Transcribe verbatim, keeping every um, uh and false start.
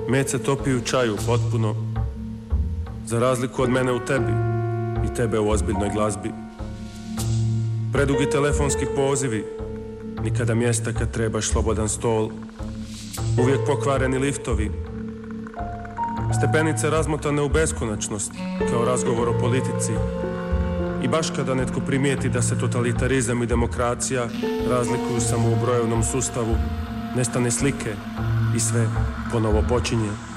Med se topi u čaju potpuno, za razliku od mene u tebi i tebe u ozbiljnoj glazbi. Predugi telefonski pozivi, nikada mjesta kad trebaš slobodan stol, uvijek pokvareni liftovi, stepenice razmotane u beskonačnost, kao razgovor o politici. I baš kada netko primijeti da se totalitarizam i demokracija razlikuju samo u brojevnom sustavu, nestane slike i sve ponovo počinje.